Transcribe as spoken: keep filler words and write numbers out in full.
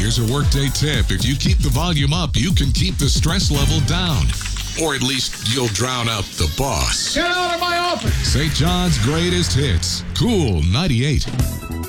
Here's a workday tip. If you keep the volume up, you can keep the stress level down. Or at least you'll drown out the boss. Get out of my office! Saint John's greatest hits. Cool ninety-eight.